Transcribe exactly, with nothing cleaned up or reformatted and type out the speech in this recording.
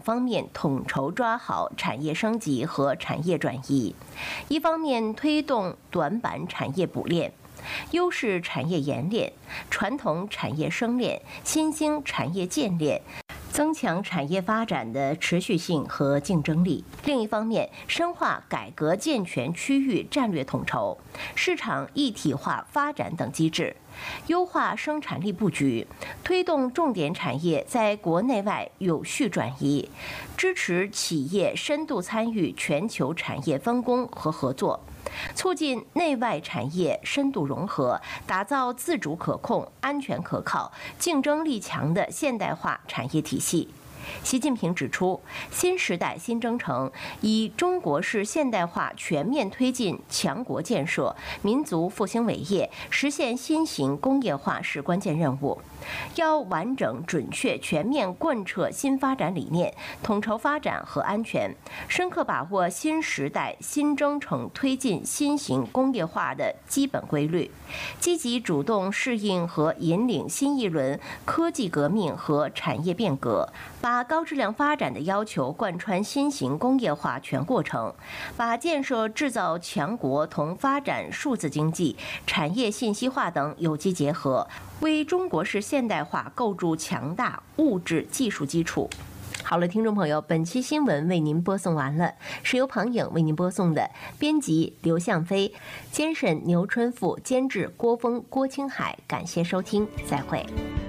方面统筹抓好产业升级和产业转移，一方面推动短板产业补练。优势产业研练、传统产业生练、新兴产业建练，增强产业发展的持续性和竞争力。另一方面，深化改革健全区域战略统筹、市场一体化发展等机制，优化生产力布局，推动重点产业在国内外有序转移，支持企业深度参与全球产业分工和合作，促进内外产业深度融合，打造自主可控、安全可靠、竞争力强的现代化产业体系。习近平指出，新时代新征程以中国式现代化全面推进强国建设、民族复兴伟业，实现新型工业化是关键任务。要完整、准确、全面贯彻新发展理念，统筹发展和安全，深刻把握新时代新征程推进新型工业化的基本规律，积极主动适应和引领新一轮科技革命和产业变革，把高质量发展的要求贯穿新型工业化全过程，把建设制造强国同发展数字经济、产业信息化等有机结合，为中国式现代化构筑强大物质技术基础。好了，听众朋友，本期新闻为您播送完了，是由庞颖为您播送的，编辑刘向飞，监审牛春富，监制郭峰、郭青海，感谢收听，再会。